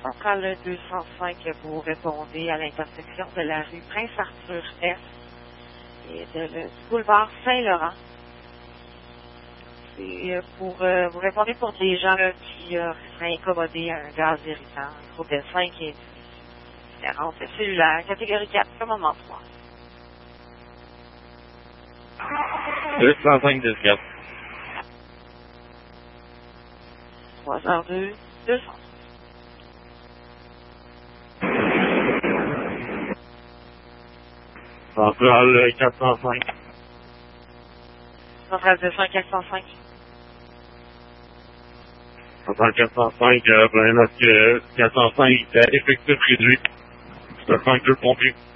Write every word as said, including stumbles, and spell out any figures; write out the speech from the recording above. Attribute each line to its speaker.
Speaker 1: Centrale deux cent cinq, vous répondez à l'intersection de la rue Prince-Arthur-Est et de le, du boulevard Saint-Laurent. Et euh, pour euh, vous répondez pour des gens là, qui euh, seraient incommodés à un gaz irritant, groupe de cinq et quarante cellulaire, catégorie quatre, commandement trois.
Speaker 2: deux cent cinq dix-quatre.
Speaker 1: trois zéro deux, deux cents.
Speaker 2: Centrale quatre cent cinq.
Speaker 1: Centrale deux cents, quatre cent cinq.
Speaker 2: Centrale quatre cent cinq, euh, pour la note que quatre cent cinq était effectif réduit. C'est un cinq deux pompiers.